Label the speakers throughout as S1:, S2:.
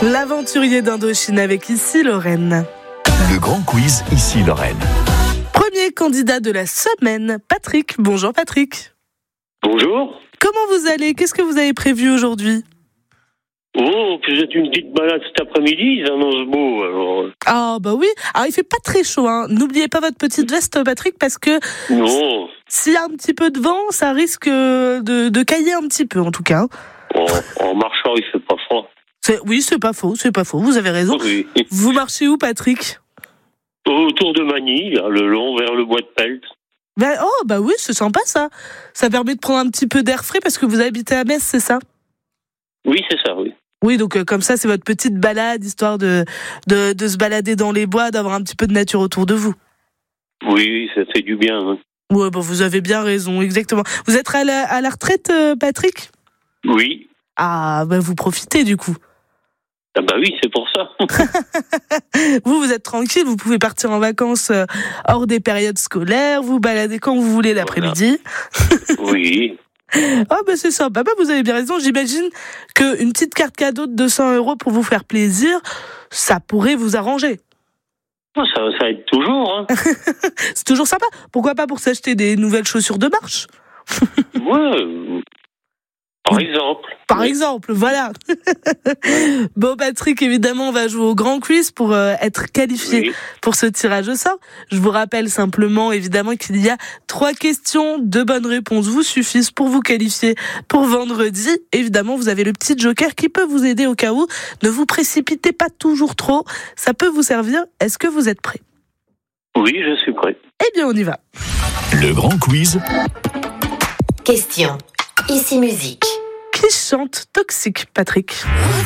S1: L'aventurier d'Indochine avec Ici Lorraine.
S2: Le grand quiz Ici Lorraine.
S1: Premier candidat de la semaine, Patrick. Bonjour Patrick.
S3: Bonjour.
S1: Comment vous allez ? Qu'est-ce que vous avez prévu aujourd'hui ?
S3: Oh, vous êtes une petite balade cet après-midi, ça annonce beau, alors.
S1: Ah bah oui, alors il fait pas très chaud, hein. N'oubliez pas votre petite veste Patrick, parce que
S3: Non.
S1: s'il y a un petit peu de vent, ça risque de cailler un petit peu en tout cas.
S3: En marchant, il fait pas froid.
S1: Oui, c'est pas faux, vous avez raison.
S3: Oui.
S1: Vous marchez où Patrick ?
S3: Autour de Magny, là, le long vers le bois de Pelt.
S1: Bah oui, c'est sympa ça. Ça permet de prendre un petit peu d'air frais parce que vous habitez à Metz, c'est ça ?
S3: Oui, c'est ça, oui.
S1: Oui, donc comme ça, c'est votre petite balade, histoire de se balader dans les bois, d'avoir un petit peu de nature autour de vous.
S3: Oui, ça fait du bien. Hein.
S1: Ouais, bah vous avez bien raison, exactement. Vous êtes à la retraite, Patrick ?
S3: Oui.
S1: Ah, bah vous profitez du coup.
S3: Ah bah oui, c'est pour ça.
S1: Vous êtes tranquille, vous pouvez partir en vacances hors des périodes scolaires, vous balader quand vous voulez l'après-midi.
S3: Oui.
S1: Ah bah c'est sympa, bah vous avez bien raison, j'imagine qu'une petite carte cadeau de 200 € pour vous faire plaisir, ça pourrait vous arranger.
S3: Ça aide toujours, hein.
S1: C'est toujours sympa, pourquoi pas pour s'acheter des nouvelles chaussures de marche ?
S3: Ouais. Par exemple,
S1: voilà. Bon Patrick, évidemment, on va jouer au grand quiz pour être qualifié pour ce tirage au sort. Je vous rappelle simplement, évidemment, qu'il y a 3 questions, 2 bonnes réponses vous suffisent pour vous qualifier pour vendredi. Évidemment, vous avez le petit joker qui peut vous aider au cas où. Ne vous précipitez pas toujours trop, ça peut vous servir. Est-ce que vous êtes prêts ?
S3: Oui, je suis prêt.
S1: Eh bien, on y va.
S2: Le grand quiz.
S4: Question. Ici musique.
S1: Qui chante Toxique, Patrick ?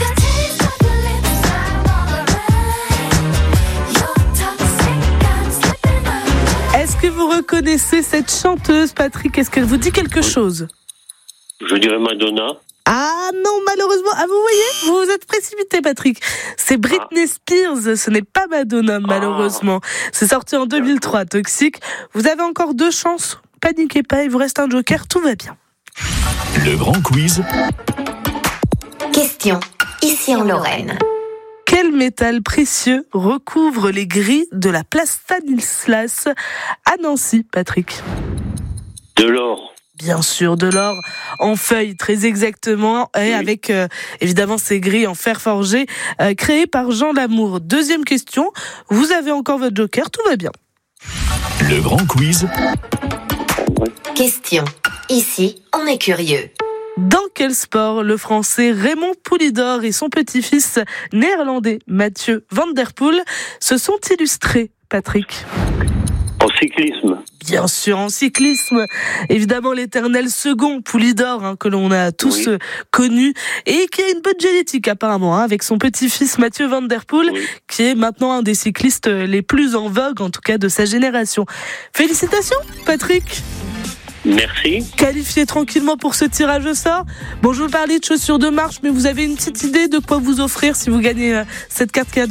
S1: Est-ce que vous reconnaissez cette chanteuse, Patrick ? Est-ce qu'elle vous dit quelque chose ?
S3: Je dirais Madonna.
S1: Ah non, malheureusement. Ah, vous voyez, vous vous êtes précipité, Patrick. C'est Britney Spears, ce n'est pas Madonna, malheureusement. C'est sorti en 2003, Toxique. Vous avez encore 2 chances. Paniquez pas, il vous reste un joker, tout va bien.
S2: Le grand quiz.
S4: Question. Ici en Lorraine.
S1: Quel métal précieux recouvre les grilles de la place Stanislas à Nancy, Patrick ?
S3: De l'or.
S1: Bien sûr, de l'or en feuille, très exactement, et avec évidemment ces grilles en fer forgé créées par Jean Lamour. Deuxième question, vous avez encore votre joker, tout va bien.
S2: Le grand quiz.
S4: Question. Ici, on est curieux.
S1: Dans quel sport le français Raymond Poulidor et son petit-fils néerlandais Mathieu Van Der Poel se sont illustrés, Patrick ?
S3: En cyclisme.
S1: Bien sûr, en cyclisme. Évidemment, l'éternel second Poulidor, que l'on a tous connu et qui a une bonne génétique apparemment, avec son petit-fils Mathieu Van Der Poel, qui est maintenant un des cyclistes les plus en vogue, en tout cas de sa génération. Félicitations, Patrick.
S3: Merci.
S1: Qualifié tranquillement pour ce tirage au sort. Bon, je vous parlais de chaussures de marche, mais vous avez une petite idée de quoi vous offrir si vous gagnez cette carte cadeau ?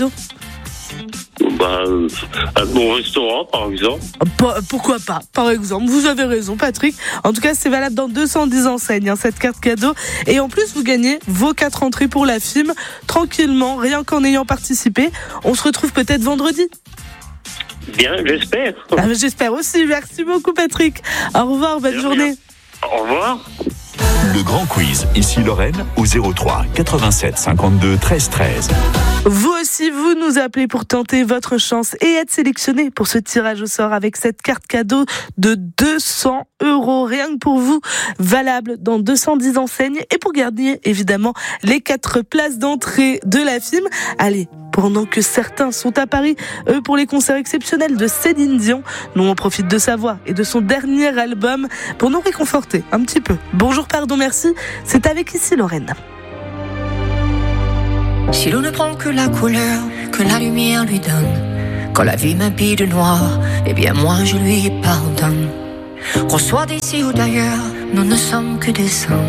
S3: Un bon restaurant, par exemple.
S1: Pourquoi pas, par exemple. Vous avez raison, Patrick. En tout cas, c'est valable dans 210 enseignes, cette carte cadeau. Et en plus, vous gagnez vos 4 entrées pour la film, tranquillement, rien qu'en ayant participé. On se retrouve peut-être vendredi.
S3: Bien, j'espère.
S1: J'espère aussi. Merci beaucoup, Patrick. Au revoir, bonne journée.
S3: Au revoir.
S2: Le grand quiz Ici Lorraine au 03 87 52 13 13.
S1: Vous aussi, vous nous appelez pour tenter votre chance et être sélectionné pour ce tirage au sort avec cette carte cadeau de 200 €, rien que pour vous, valable dans 210 enseignes et pour gagner évidemment les 4 places d'entrée de la film. Allez, pendant que certains sont à Paris, eux pour les concerts exceptionnels de Céline Dion, nous on profite de sa voix et de son dernier album pour nous réconforter un petit peu. Bonjour, pardon, merci, c'est avec Ici Lorraine.
S5: Si l'on ne prend que la couleur que la lumière lui donne, quand la vie m'habille de noir, eh bien moi je lui pardonne. Qu'on soit d'ici ou d'ailleurs, nous ne sommes que des saints.